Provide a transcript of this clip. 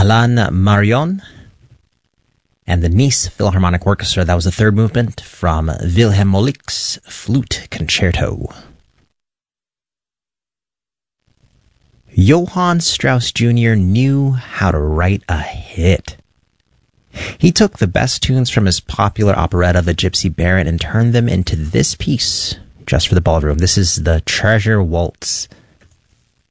Alan Marion and the Nice Philharmonic Orchestra. That was the third movement from Wilhelm Moelik's Flute Concerto. Johann Strauss Jr. knew how to write a hit. He took the best tunes from his popular operetta, The Gypsy Baron, and turned them into this piece just for the ballroom. This is the Treasure Waltz